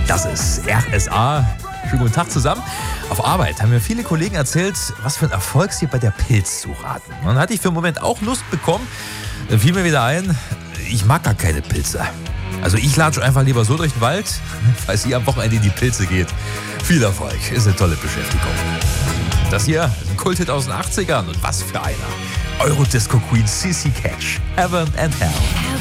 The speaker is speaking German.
Das ist RSA. Schönen guten Tag zusammen. Auf Arbeit haben mir viele Kollegen erzählt, was für ein Erfolg sie bei der Pilzsuche hatten. Und dann hatte ich für einen Moment auch Lust bekommen. Dann fiel mir wieder ein, ich mag gar keine Pilze. Also ich latsche einfach lieber so durch den Wald, falls ihr am Wochenende in die Pilze geht. Viel Erfolg, ist eine tolle Beschäftigung. Das hier ist ein Kulthit aus den 80ern und was für einer. Eurodisco Queen CC Catch, Heaven and Hell.